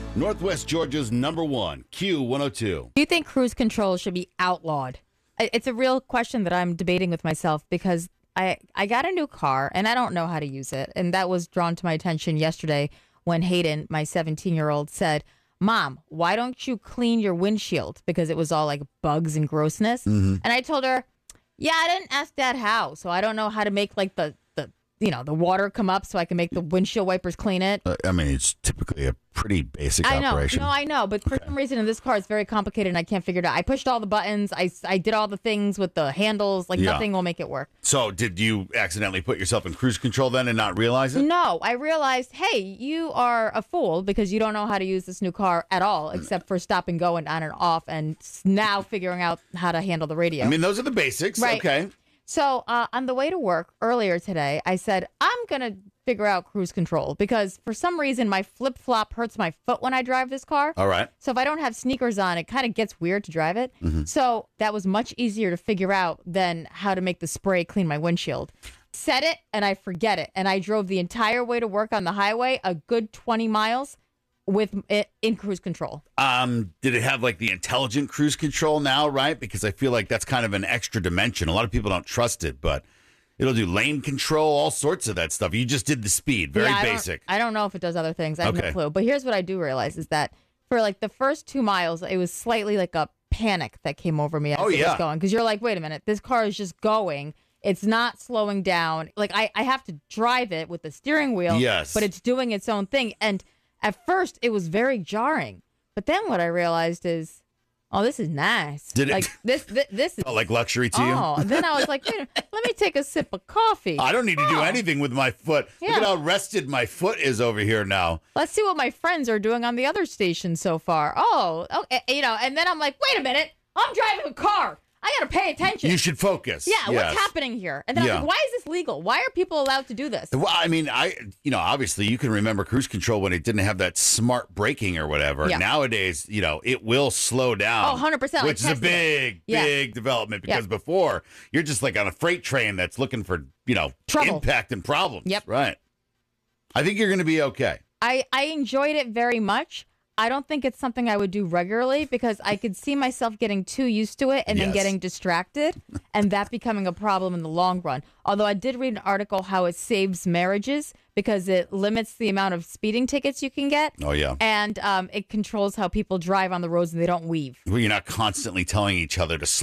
Northwest Georgia's #1, Q102. Do you think cruise control should be outlawed? It's a real question that I'm debating with myself because I got a new car and I don't know how to use it. And that was drawn to my attention yesterday when Hayden, my 17-year-old, said, "Mom, why don't you clean your windshield?" Because it was all like bugs and grossness. And I told her, yeah, I didn't ask Dad how. So I don't know how to make like the water come up so I can make the windshield wipers clean it. It's typically a pretty basic operation. I know. But for some reason in this car, it's very complicated and I can't figure it out. I pushed all the buttons. I did all the things with the handles. Nothing will make it work. So did you accidentally put yourself in cruise control then and not realize it? No, I realized, hey, you are a fool because you don't know how to use this new car at all, except for stop and go and on and off and now figuring out how to handle the radio. Those are the basics. Right. Okay. So on the way to work earlier today, I said, I'm going to figure out cruise control because for some reason my flip-flop hurts my foot when I drive this car. All right. So if I don't have sneakers on, it kind of gets weird to drive it. So that was much easier to figure out than how to make the spray clean my windshield. Set it and I forget it. And I drove the entire way to work on the highway, a good 20 miles with it in cruise control. Did it have like the intelligent cruise control now, right? Because I feel like that's kind of an extra dimension. A lot of people don't trust it, but it'll do lane control, all sorts of that stuff. You just did the speed. Very basic. I don't know if it does other things. I have no clue. But here's what I do realize is that for like the first 2 miles, it was slightly like a panic that came over me as it was going. Because you're like, wait a minute, this car is just going. It's not slowing down. Like I have to drive it with the steering wheel. Yes. But it's doing its own thing. And at first, it was very jarring. But then what I realized is, oh, this is nice. Did it? Like, this is... Oh, like luxury to you? Oh, and then I was like, wait, let me take a sip of coffee. I don't need to do anything with my foot. Yeah. Look at how rested my foot is over here now. Let's see what my friends are doing on the other stations so far. Oh, okay, and then I'm like, wait a minute. I'm driving a car. I got to pay attention. You should focus. Yeah, what's happening here? And then I'm like, why is this legal? Why are people allowed to do this? Well, obviously you can remember cruise control when it didn't have that smart braking or whatever. Yeah. Nowadays, it will slow down. Oh, 100%. Which is a big development because before you're just like on a freight train that's looking for, trouble. Impact and problems. Yep. Right. I think you're going to be okay. I enjoyed it very much. I don't think it's something I would do regularly because I could see myself getting too used to it and then getting distracted and that becoming a problem in the long run. Although I did read an article how it saves marriages because it limits the amount of speeding tickets you can get. Oh, yeah. And it controls how people drive on the roads and they don't weave. Well, you're not constantly telling each other to slow